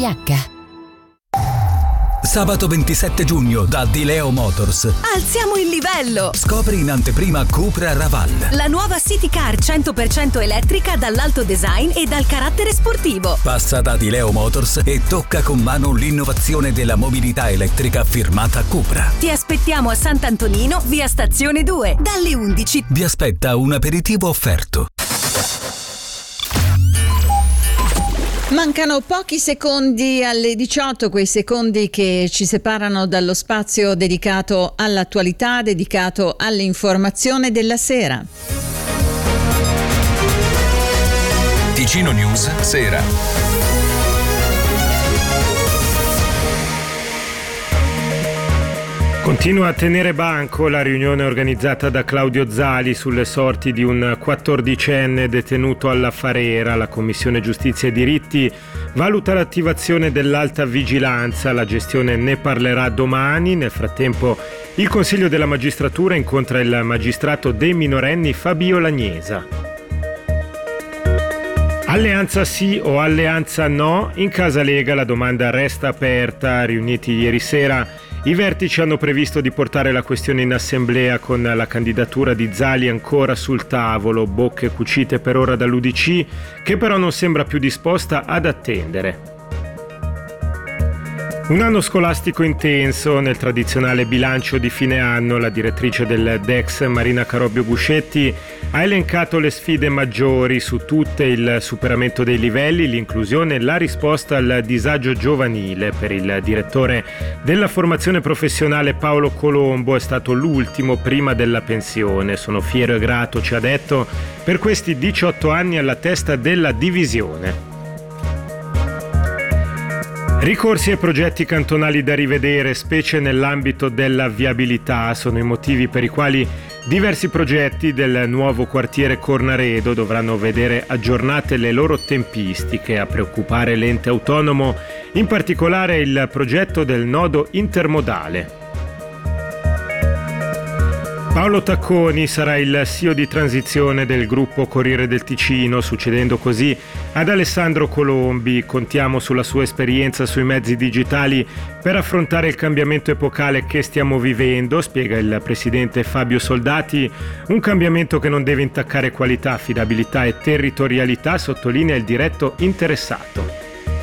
CH. Sabato 27 giugno da Di Leo Motors. Alziamo il livello! Scopri in anteprima Cupra Raval. La nuova City Car 100% elettrica dall'alto design e dal carattere sportivo. Passa da Di Leo Motors e tocca con mano l'innovazione della mobilità elettrica firmata Cupra. Ti aspettiamo a Sant'Antonino, via Stazione 2, dalle 11. Vi aspetta un aperitivo offerto. Mancano pochi secondi alle 18, quei secondi che ci separano dallo spazio dedicato all'attualità, dedicato all'informazione della sera. Ticino News Sera. Continua a tenere banco la riunione organizzata da Claudio Zali sulle sorti di un 14enne detenuto alla Farera. La Commissione Giustizia e Diritti valuta l'attivazione dell'alta vigilanza, la gestione ne parlerà domani. Nel frattempo il Consiglio della Magistratura incontra il magistrato dei minorenni Fabio Lagnesa. Alleanza sì o alleanza no? In Casa Lega la domanda resta aperta. Riuniti ieri sera, i vertici hanno previsto di portare la questione in assemblea con la candidatura di Zali ancora sul tavolo, bocche cucite per ora dall'UDC, che però non sembra più disposta ad attendere. Un anno scolastico intenso. Nel tradizionale bilancio di fine anno, la direttrice del DEX, Marina Carobbio Guscetti, ha elencato le sfide maggiori su tutte: il superamento dei livelli, l'inclusione e la risposta al disagio giovanile. Per il direttore della formazione professionale Paolo Colombo è stato l'ultimo prima della pensione. Sono fiero e grato, ci ha detto, per questi 18 anni alla testa della divisione. Ricorsi e progetti cantonali da rivedere, specie nell'ambito della viabilità, sono i motivi per i quali diversi progetti del nuovo quartiere Cornaredo dovranno vedere aggiornate le loro tempistiche. A preoccupare l'ente autonomo, in particolare il progetto del nodo intermodale. Paolo Tacconi sarà il CEO di transizione del gruppo Corriere del Ticino, succedendo così ad Alessandro Colombi. Contiamo sulla sua esperienza sui mezzi digitali per affrontare il cambiamento epocale che stiamo vivendo, spiega il presidente Fabio Soldati. Un cambiamento che non deve intaccare qualità, affidabilità e territorialità, sottolinea il diretto interessato.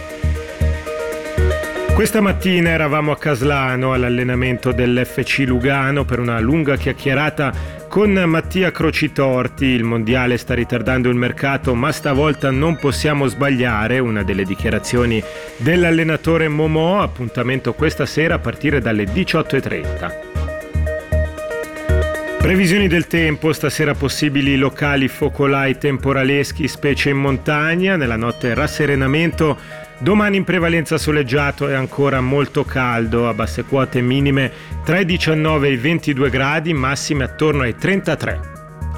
Questa mattina eravamo a Caslano all'allenamento dell'FC Lugano per una lunga chiacchierata con Mattia Crocitorti. Il mondiale sta ritardando il mercato, ma stavolta non possiamo sbagliare, una delle dichiarazioni dell'allenatore Momò. Appuntamento questa sera a partire dalle 18:30. Previsioni del tempo: stasera possibili locali focolai temporaleschi, specie in montagna. Nella notte rasserenamento. Domani in prevalenza soleggiato e ancora molto caldo, a basse quote minime tra i 19 e i 22 gradi, massime attorno ai 33.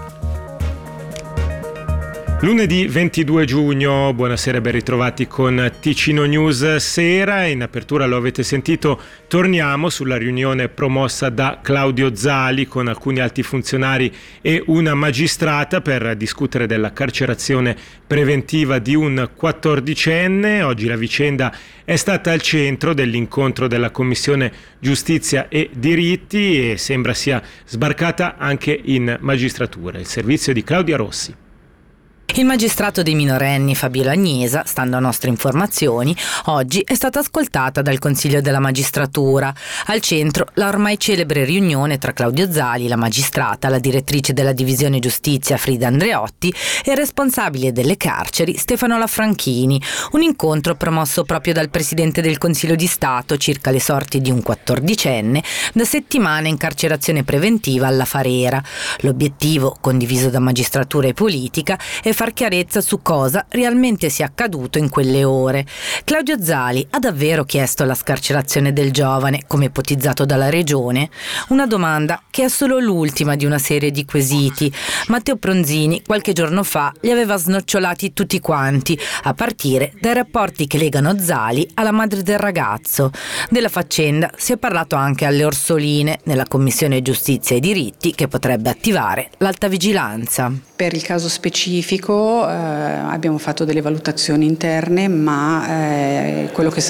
Lunedì 22 giugno, buonasera e ben ritrovati con Ticino News Sera. In apertura lo avete sentito, torniamo sulla riunione promossa da Claudio Zali con alcuni alti funzionari e una magistrata per discutere della carcerazione preventiva di un 14enne. Oggi la vicenda è stata al centro dell'incontro della Commissione Giustizia e Diritti e sembra sia sbarcata anche in magistratura. Il servizio di Claudia Rossi. Il magistrato dei minorenni Fabio Lagnesa, stando a nostre informazioni, oggi è stata ascoltata dal Consiglio della Magistratura. Al centro la ormai celebre riunione tra Claudio Zali, la magistrata, la direttrice della divisione giustizia Frida Andreotti e il responsabile delle carceri Stefano Lafranchini. Un incontro promosso proprio dal Presidente del Consiglio di Stato circa le sorti di un 14enne da settimane in carcerazione preventiva alla Farera. L'obiettivo, condiviso da magistratura e politica, è far chiarezza su cosa realmente sia accaduto in quelle ore. Claudio Zali ha davvero chiesto la scarcerazione del giovane, come ipotizzato dalla Regione? Una domanda che è solo l'ultima di una serie di quesiti. Matteo Pronzini qualche giorno fa li aveva snocciolati tutti quanti, a partire dai rapporti che legano Zali alla madre del ragazzo. Della faccenda si è parlato anche alle Orsoline, nella Commissione Giustizia e Diritti, che potrebbe attivare l'alta vigilanza. Per il caso specifico abbiamo fatto delle valutazioni interne, ma quello che